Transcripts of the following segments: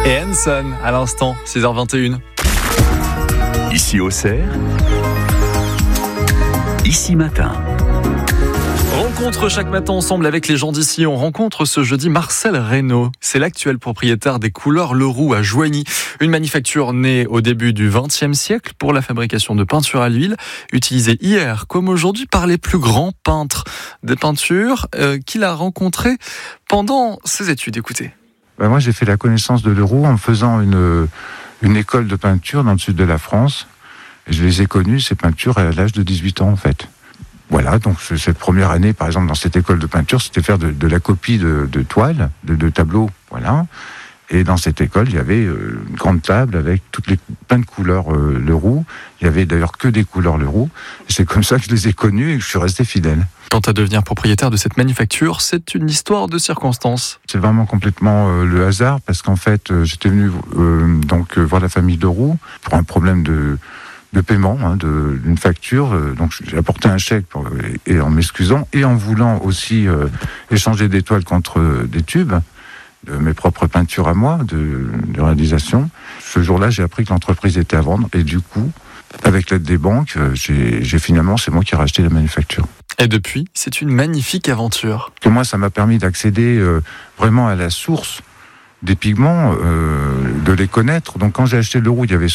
Et Hanson, à l'instant, 6h21. Ici Auxerre, Ici Matin. Rencontre chaque matin ensemble avec les gens d'ici. On rencontre ce jeudi Marcel Reynaud. C'est l'actuel propriétaire des Couleurs Leroux à Joigny. Une manufacture née au début du XXe siècle pour la fabrication de peintures à l'huile, utilisée hier comme aujourd'hui par les plus grands peintres. Des peintures qu'il a rencontrées pendant ses études. Écoutez. Moi, j'ai fait la connaissance de Leroux en faisant une école de peinture dans le sud de la France. Et je les ai connus, ces peintures, à l'âge de 18 ans, en fait. Voilà, donc cette première année, par exemple, dans cette école de peinture, c'était faire de la copie de toiles, de tableaux, voilà. Et dans cette école, il y avait une grande table avec plein de couleurs Leroux. Il y avait d'ailleurs que des couleurs Leroux. Et c'est comme ça que je les ai connus et que je suis resté fidèle. Quant à devenir propriétaire de cette manufacture, c'est une histoire de circonstances. C'est vraiment complètement le hasard, parce qu'en fait, j'étais venu voir la famille Leroux pour un problème de paiement d'une facture, donc j'ai apporté un chèque et en m'excusant et en voulant aussi échanger des toiles contre des tubes de mes propres peintures à moi de réalisation. Ce jour-là, j'ai appris que l'entreprise était à vendre et du coup, avec l'aide des banques, c'est moi qui ai racheté la manufacture. Et depuis, c'est une magnifique aventure. Et moi, ça m'a permis d'accéder vraiment à la source des pigments, de les connaître. Donc quand j'ai acheté Leroux, il y avait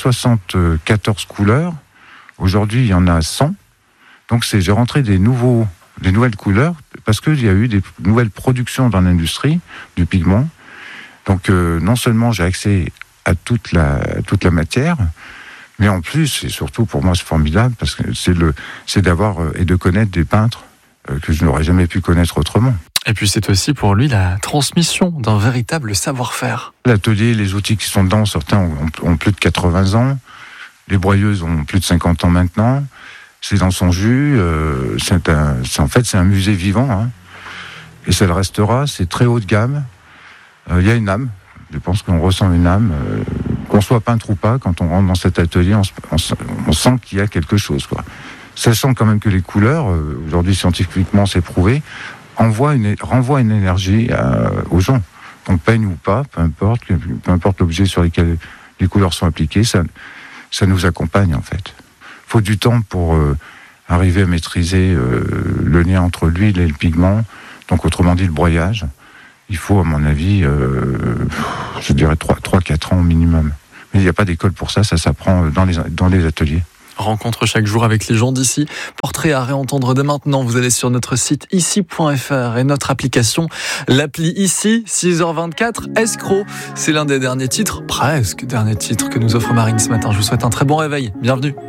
74 couleurs. Aujourd'hui, il y en a 100. Donc j'ai rentré des nouvelles couleurs parce qu'il y a eu des nouvelles productions dans l'industrie du pigment. Donc non seulement j'ai accès à toute la matière, mais en plus, et surtout pour moi c'est formidable, parce que c'est d'avoir et de connaître des peintres que je n'aurais jamais pu connaître autrement. Et puis c'est aussi pour lui la transmission d'un véritable savoir-faire. L'atelier, les outils qui sont dedans, certains ont plus de 80 ans. Les broyeuses ont plus de 50 ans maintenant. C'est dans son jus. C'est un musée vivant. Hein. Et ça le restera. C'est très haut de gamme. Il y a une âme. Je pense qu'on ressent une âme. Qu'on soit peintre ou pas, quand on rentre dans cet atelier, on sent qu'il y a quelque chose, quoi. Sachant quand même que les couleurs, aujourd'hui scientifiquement c'est prouvé, renvoie une énergie aux gens, qu'on peigne ou pas, peu importe l'objet sur lequel les couleurs sont appliquées, ça nous accompagne en fait. Il faut du temps pour arriver à maîtriser le lien entre l'huile et le pigment, donc autrement dit le broyage. Il faut à mon avis, je dirais 3-4 ans au minimum. Mais il n'y a pas d'école pour ça s'apprend dans les ateliers. Rencontre chaque jour avec les gens d'ici. Portrait à réentendre dès maintenant. Vous allez sur notre site ici.fr et notre application, l'appli Ici, 6h24, Escroc. C'est l'un des derniers titres, presque derniers titres que nous offre Marine ce matin. Je vous souhaite un très bon réveil. Bienvenue.